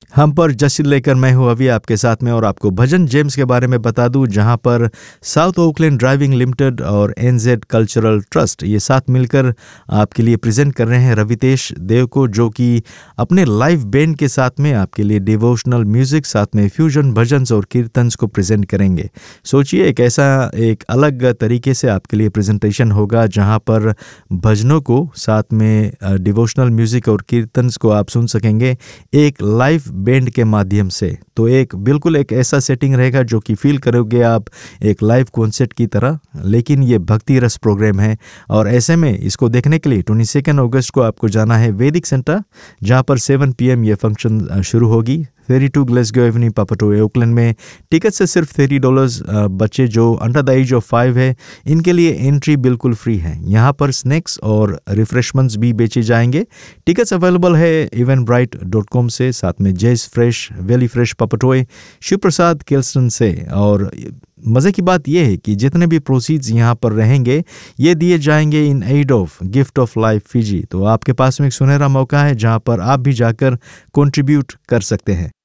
हम पर जश्न लेकर मैं हूं अभी आपके साथ में और आपको भजन जेम्स के बारे में बता दूं, जहां पर साउथ ओकलैंड ड्राइविंग लिमिटेड और एनजेड कल्चरल ट्रस्ट ये साथ मिलकर आपके लिए प्रेजेंट कर रहे हैं रवितेश देव को, जो कि अपने लाइव बैंड के साथ में आपके लिए डिवोशनल म्यूजिक साथ में फ्यूजन भजन्स और कीर्तन्स को प्रेजेंट करेंगे। सोचिए एक अलग तरीके से आपके लिए प्रेजेंटेशन होगा, जहां पर भजनों को साथ में डिवोशनल म्यूजिक और कीर्तन्स को आप सुन सकेंगे एक लाइव बैंड के माध्यम से। तो बिल्कुल एक ऐसा सेटिंग रहेगा जो कि फील करोगे आप एक लाइव कॉन्सर्ट की तरह, लेकिन ये भक्ति रस प्रोग्राम है। और ऐसे में इसको देखने के लिए 22 अगस्त को आपको जाना है वैदिक सेंटर, जहां पर 7 PM ये फंक्शन शुरू होगी। 32 ग्लेसगो एवेन्यू पापाटो ओकलैंड में। टिकट से सिर्फ $30। बच्चे जो अंडर द एज ऑफ 5 है इनके लिए एंट्री बिल्कुल फ्री है। यहाँ पर स्नैक्स और रिफ्रेशमेंट्स भी बेचे जाएंगे। टिकट्स अवेलेबल है eventbrite.com से, साथ में जेस फ्रेश, वैली फ्रेश पापाटोए, शिव प्रसाद केल्सन से। और मज़े की बात यह है कि जितने भी प्रोसीड्स यहाँ पर रहेंगे ये दिए जाएंगे in aid of gift of life Fiji. तो आपके पास में एक सुनहरा मौका है जहाँ पर आप भी जाकर कंट्रीब्यूट कर सकते हैं।